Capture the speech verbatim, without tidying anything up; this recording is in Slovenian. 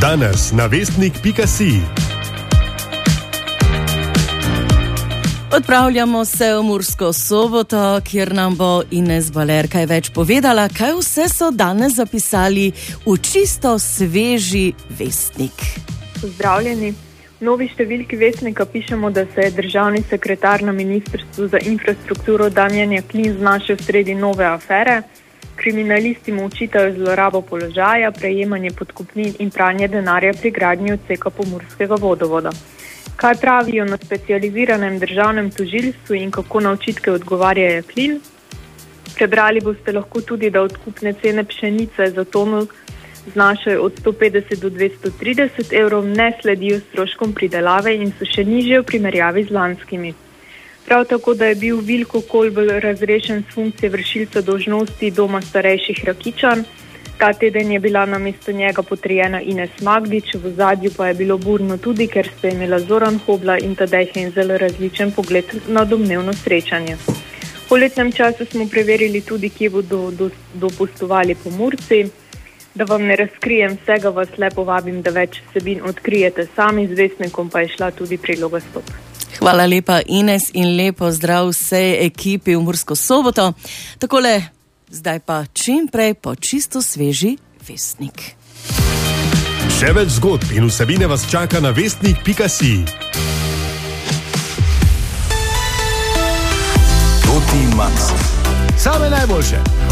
Danes na vestnik pika si. Odpravljamo se v Mursko Soboto, kjer nam bo Ines Baler kaj več povedala, kaj vse so danes zapisali v čisto sveži vestnik. Pozdravljeni. V novi številki vestnika pišemo, da se je državni sekretar na Ministrstvu za infrastrukturo Damjan Jaklin znašel sredi nove afere. Kriminalisti mu očitajo zlorabo položaja, prejemanje podkupnin in pranje denarja pri gradnji odseka pomurskega vodovoda. Kaj pravijo na specializiranem državnem tožilstvu in kako na očitke odgovarja Jaklin? Prebrali boste lahko tudi, da odkupne cene pšenice za tono znašajo od sto petdeset do dvesto trideset evrov, ne sledijo stroškom pridelave in so še nižje v primerjavi z lanskimi. Prav tako, da je bil Vilko Kolbl razrešen s funkcije vršilca dolžnosti doma starejših Rakičan. Ta teden je bila namesto njega potrjena Ines Magdič, v ozadju pa je bilo burno tudi, ker sta imela Zoran Hobla in Tadej Henzel različen pogled na domnevno srečanje. Po letnem času smo preverili tudi, kje bodo dopustovali Pomurci. Da vam ne razkrijem vsega, vas lepo vabim, da več vsebin odkrijete sami, z vestnikom pa je šla tudi priloga Stop. Hvala lepa, Ines, in lepo zdrav vsej ekipi v Mursko Soboto. Takole, zdaj pa čim prej po čisto sveži vestnik. Še več zgodb in vsebine vas čaka na vestnik pika si. Toti Max. Same najboljše.